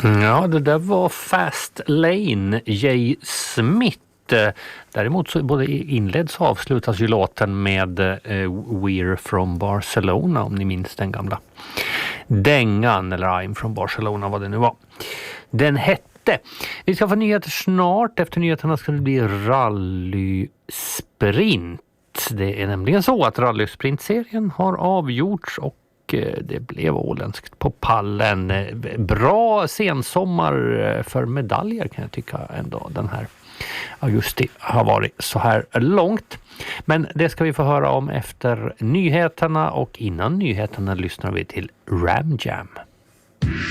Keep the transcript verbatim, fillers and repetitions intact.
Ja, det där var Fast Lane, Jay Smith. Däremot så både inleds och avslutas ju låten med eh, We're from Barcelona, om ni minns den gamla dängan, eller I'm from Barcelona, vad det nu var. Den hette. Vi ska få nyheter snart. Efter nyheterna ska det bli rallysprint. Det är nämligen så att rallysprintserien har avgjorts och det blev åländskt på pallen. Bra sensommar för medaljer kan jag tycka ändå den här augusti har varit så här långt. Men det ska vi få höra om efter nyheterna, och innan nyheterna lyssnar vi till Ram Jam.